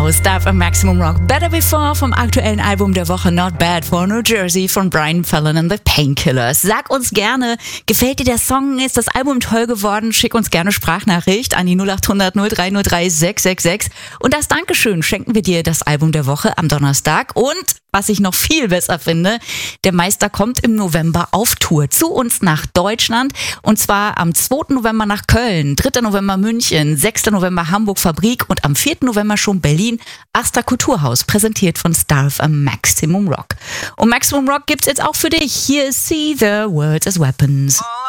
Genau, Stuff am Maximum Rock. Better Before vom aktuellen Album der Woche Not Bad for New Jersey von Brian Fallon and the Painkillers. Sag uns gerne, gefällt dir der Song? Ist das Album toll geworden? Schick uns gerne Sprachnachricht an die 0800 0303 666. Und das Dankeschön schenken wir dir das Album der Woche am Donnerstag. Und was ich noch viel besser finde, der Meister kommt im November auf Tour zu uns nach Deutschland. Und zwar am 2. November nach Köln, 3. November München, 6. November Hamburg Fabrik und am 4. November schon Berlin, Asta Kulturhaus, präsentiert von Stuff am Maximum Rock. Und Maximum Rock gibt's jetzt auch für dich. Hier ist See the Words as Weapons.